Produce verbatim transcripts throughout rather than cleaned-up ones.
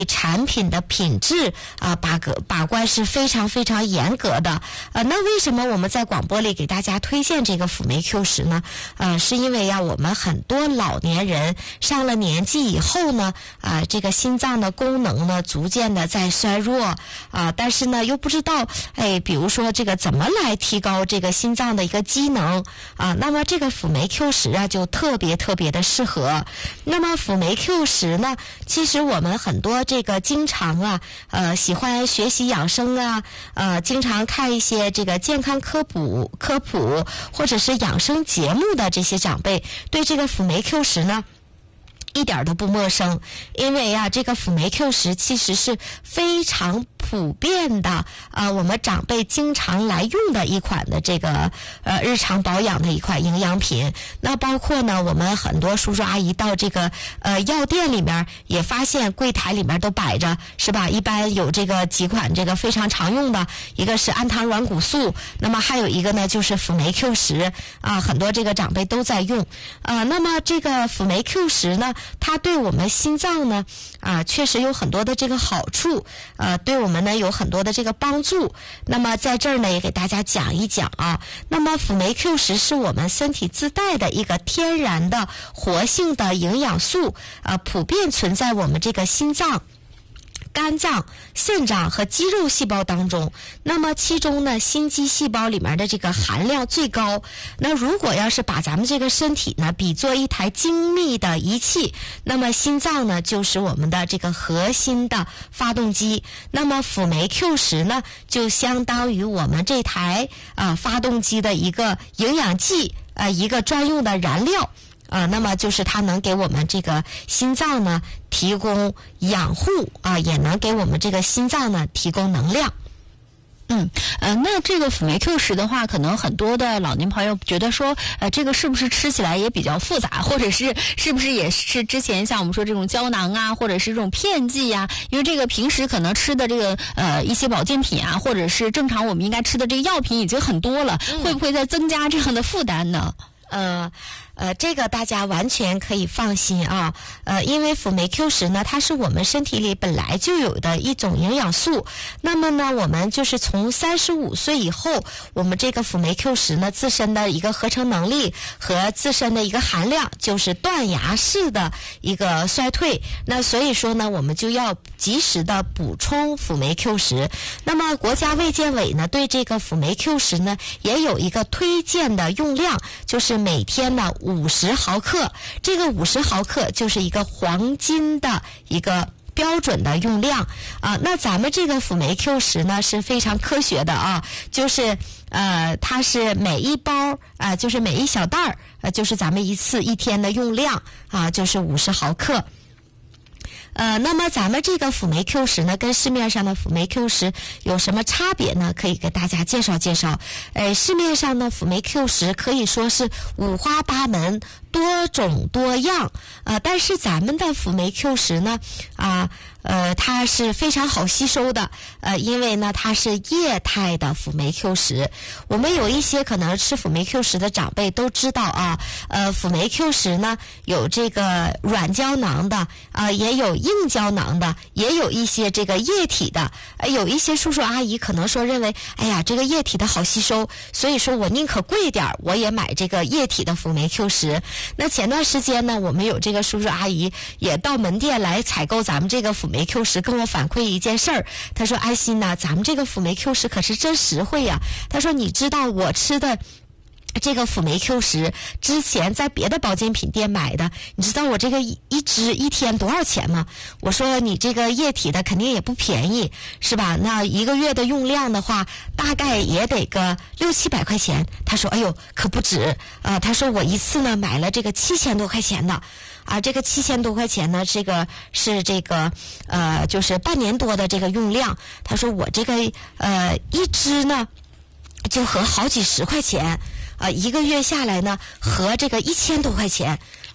产品的品质啊把个把关是非常非常严格的。呃，那为什么我们在广播里给大家推荐这个辅酶 Q 十呢？呃，是因为呀、啊，我们很多老年人上了年纪以后呢，啊、呃，这个心脏的功能呢逐渐的在衰弱啊、呃，但是呢又不知道，哎，比如说这个怎么来提高这个心脏的一个机能啊、呃，那么这个辅酶 Q 十啊就特别特别的适合。那么辅酶 Q 十呢，其实我们很多这个经常啊，呃，喜欢学习养生啊，呃，经常看一些这个健康科普、科普或者是养生节目的这些长辈，对这个辅酶 Q 十呢，一点都不陌生。因为啊，这个辅酶 Q 十其实是非常普遍的，呃，我们长辈经常来用的一款的这个呃日常保养的一款营养品。那包括呢，我们很多叔叔阿姨到这个呃药店里面也发现柜台里面都摆着，是吧？一般有这个几款这个非常常用的，一个是氨糖软骨素，那么还有一个呢就是辅酶 Q 十啊，很多这个长辈都在用啊。那么这个辅酶 Q 十呢，它对我们心脏呢啊确实有很多的这个好处，呃，对我们呢有很多的这个帮助。那么在这儿呢也给大家讲一讲啊。那么辅酶 Q 十是我们身体自带的一个天然的活性的营养素，呃，普遍存在我们这个心脏、肝脏、肾脏和肌肉细胞当中。那么其中呢，心肌细胞里面的这个含量最高。那如果要是把咱们这个身体呢比作一台精密的仪器，那么心脏呢就是我们的这个核心的发动机。那么辅酶 Q 十呢就相当于我们这台啊、呃、发动机的一个营养剂，呃一个专用的燃料。啊，那么就是它能给我们这个心脏呢提供养护啊，也能给我们这个心脏呢提供能量。 嗯，呃，那这个辅酶 Q 十的话，可能很多的老年朋友觉得说，呃，这个是不是吃起来也比较复杂，或者是是不是也是之前像我们说这种胶囊啊，或者是这种片剂呀、啊？因为这个平时可能吃的这个呃一些保健品啊，或者是正常我们应该吃的这个药品已经很多了，嗯、会不会再增加这样的负担呢？ 呃呃，这个大家完全可以放心啊。呃，因为辅酶 Q 十呢，它是我们身体里本来就有的一种营养素。那么呢，我们就是从三十五岁以后，我们这个辅酶 Q 十呢自身的一个合成能力和自身的一个含量就是断崖式的一个衰退。那所以说呢，我们就要及时的补充辅酶 Q 十。那么国家卫健委呢对这个辅酶 Q 十呢也有一个推荐的用量，就是每天呢五十毫克，这个五十毫克就是一个黄金的一个标准的用量啊。那咱们这个辅酶 Q 十呢是非常科学的啊，就是呃它是每一包啊、呃，就是每一小袋儿呃，就是咱们一次一天的用量啊，就是五十毫克。呃，那么咱们这个辅酶 Q 十呢，跟市面上的辅酶 Q 十有什么差别呢？可以给大家介绍介绍。呃，市面上的辅酶 Q 十可以说是五花八门、多种多样。呃，但是咱们的辅酶 Q 十呢，啊、呃，呃，它是非常好吸收的。呃，因为呢，它是液态的辅酶 Q 十。我们有一些可能吃辅酶 Q 十的长辈都知道啊，呃，辅酶 Q 十呢有这个软胶囊的，啊、呃，也有硬胶囊的，也有一些这个液体的。呃，有一些叔叔阿姨可能说认为，哎呀，这个液体的好吸收，所以说我宁可贵点我也买这个液体的辅酶 Q 十。那前段时间呢，我们有这个叔叔阿姨也到门店来采购咱们这个辅酶 Q 十，跟我反馈一件事儿。他说：“安心呐，咱们这个辅酶 Q 十可是真实惠呀。”他说：“你知道我吃的这个辅酶 Q 十之前在别的保健品店买的，你知道我这个一一支一天多少钱吗？”我说：“你这个液体的肯定也不便宜，是吧？那一个月的用量的话，大概也得个六七百块钱。”他说：“哎呦，可不止啊、呃！”他说：“我一次呢买了这个七千多块钱的。”啊，这个七千多块钱呢，这个是这个呃，就是半年多的这个用量。他说我这个呃一支呢，就合好几十块钱，啊、呃，一个月下来呢，合这个一千多块钱。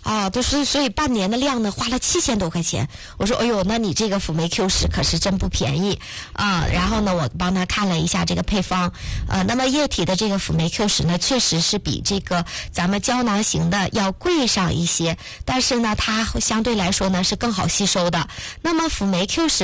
啊，都是所以半年的量呢，花了七千多块钱。我说，哎呦，那你这个辅酶 Q 十可是真不便宜啊。然后呢，我帮他看了一下这个配方，呃，那么液体的这个辅酶 Q 十呢，确实是比这个咱们胶囊型的要贵上一些，但是呢，它相对来说呢是更好吸收的。那么辅酶 Q 十